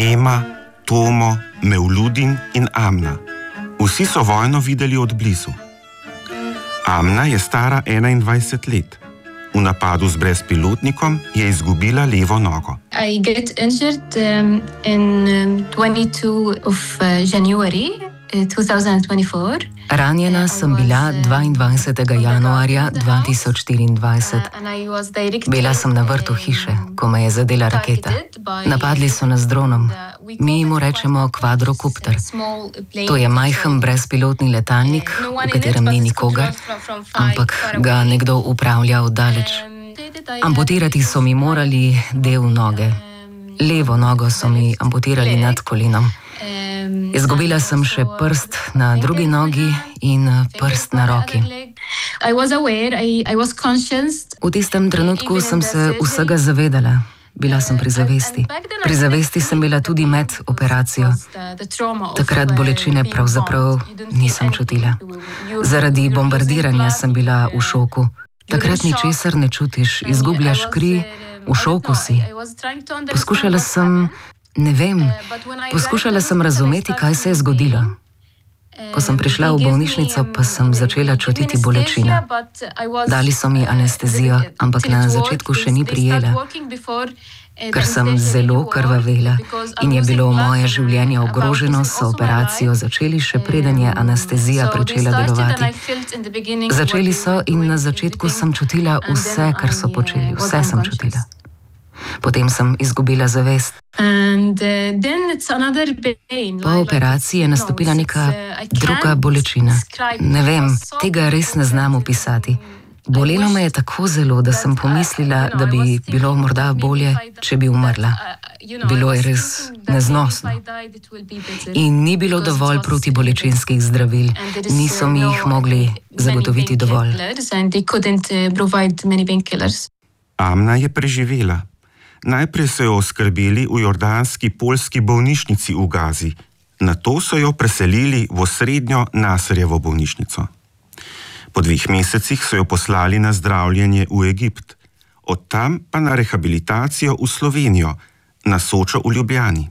Ema, Tomo, Mevludin in Amna. Vsi so vojno videli od blizu. Amna je stara 21 let. V napadu z brezpilotnikom je izgubila levo nogo. I get injured in 22 of January 2024. Ranjena sem bila 22. januarja 2024. Bila sem na vrtu hiše, ko me je zadela raketa. Napadli so nas z dronom. Mi mu rečemo kvadrokopter. To je majhen brezpilotni letalnik, v katerem ni nikogar, ampak ga nekdo upravlja oddaleč. Amputirati so mi morali del noge. Levo nogo so mi amputirali nad kolenom. Izgubila sem še prst na drugi nogi in prst na roki. V tistem trenutku sem se vsega zavedala. Bila sem pri zavesti. Pri zavesti sem bila tudi med operacijo. Takrat bolečine pravzaprav nisem čutila. Zaradi bombardiranja sem bila v šoku. Takrat ničesar ne čutiš, izgubljaš kri, v šoku si. Poskušala sem... Ne vem, poskušala sem razumeti, kaj se je zgodilo. Ko sem prišla v bolnišnico, pa sem začela čutiti bolečine. Dali so mi anestezijo, ampak na začetku še ni prijela, ker sem zelo krvavela in je bilo moje življenje ogroženo, so operacijo začeli še preden je anestezija pričela delovati. Začeli so in na začetku sem čutila vse, kar so počeli, vse sem čutila. Potem sem izgubila zavest. Po operaciji je nastopila neka druga bolečina. Ne vem, tega res ne znam opisati. Bolelo me je tako zelo, da sem pomislila, da bi bilo morda bolje, če bi umrla. Bilo je res neznosno. In ni bilo dovolj protibolečinskih zdravil. Niso mi jih mogli zagotoviti dovolj. Amna je preživela. Najprej so jo oskrbeli v jordanski poljski bolnišnici v Gazi, nato so jo preselili v osrednjo Nasserjevo bolnišnico. Po 2 mesecih so jo poslali na zdravljenje v Egipt, od tam pa na rehabilitacijo v Slovenijo, na Sočo v Ljubljani.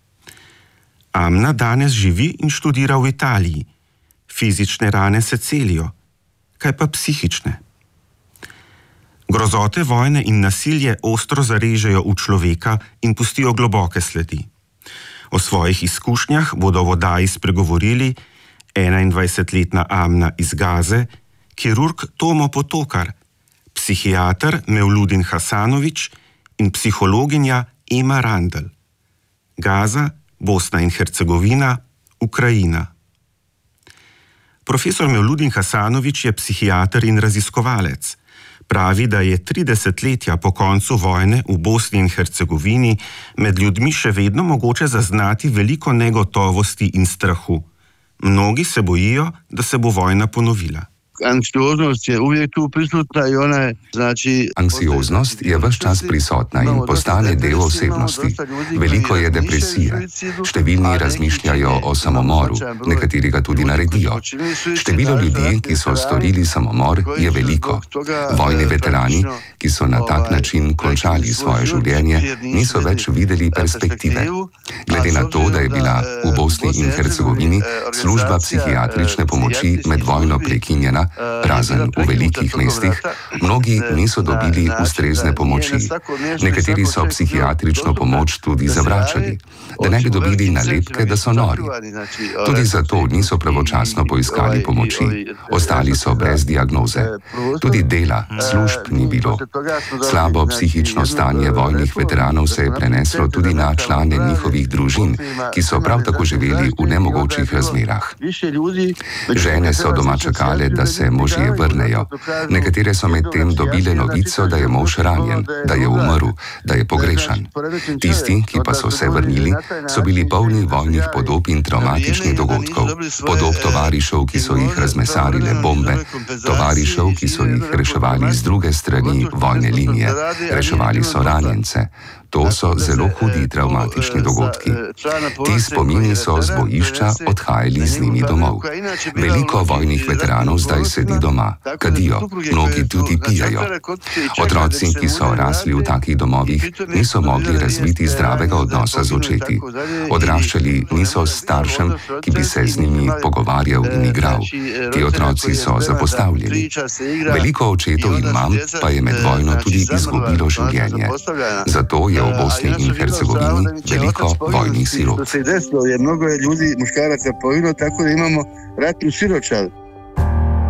Amna danes živi in študira v Italiji. Fizične rane se celijo, kaj pa psihične? Grozote vojne in nasilje ostro zarežejo v človeka in pustijo globoke sledi. O svojih izkušnjah bodo v oddaji spregovorili 21-letna Amna iz Gaze, kirurg Tomo Potokar, psihiater Mevludin Hasanović in psihologinja Ema Randl. Gaza, Bosna in Hercegovina, Ukrajina. Profesor Mevludin Hasanović je psihiater in raziskovalec. Pravi, da je 3 desetletja po koncu vojne v Bosni in Hercegovini med ljudmi še vedno mogoče zaznati veliko negotovosti in strahu. Mnogi se bojijo, da se bo vojna ponovila. Anksioznost je uvijek tu prisutna i ona je, znači... Anksioznost je ves čas prisotna in postane del osebnosti. Veliko je depresije. Številni razmišljajo o samomoru, nekateri ga tudi naredijo. Število ljudi, ki so storili samomor, je veliko. Vojni veterani, ki so na tak način končali svoje življenje, niso več videli perspektive. Glede na to, da je bila v Bosni in Hercegovini služba psihiatrične pomoči med vojno prekinjena, razen v velikih mestih, mnogi niso dobili ustrezne pomoči. Nekateri so psihiatrično pomoč tudi zavračali, da ne bi dobili nalepke, da so nori. Tudi zato niso pravočasno poiskali pomoči. Ostali so brez diagnoze. Tudi dela, služb ni bilo. Slabo psihično stanje vojnih veteranov se je preneslo tudi na člane njihovih družin, ki so prav tako živeli v nemogočih razmerah. Žene so doma čakale, da se možje vrnejo. Nekatere so medtem dobile novico, da je mož ranjen, da je umrl, da je pogrešan. Tisti, ki pa so se vrnili, so bili polni vojnih podob in travmatičnih dogodkov. Podob tovarišev, ki so jih razmesarile bombe, tovarišev, ki so jih reševali z druge strani vojne linije, reševali so ranjence, To so zelo hudi travmatični dogodki. Ti spomini so z bojišča odhajali z njimi domov. Veliko vojnih veteranov zdaj sedi doma, kadijo, mnogi tudi pijejo. Otroci, ki so rasli v takih domovih, niso mogli razviti zdravega odnosa z očeti. Odraščali niso s staršem, ki bi se z njimi pogovarjal in igral. Ti otroci so zapostavljeni. Veliko očetov in mam pa je med vojno tudi izgubilo življenje. Zato je v Bosni in Hercegovini veliko vojnih sirot. Mnogo je ljudi, muškaraca poginulo, tako da imamo ratnu siročad.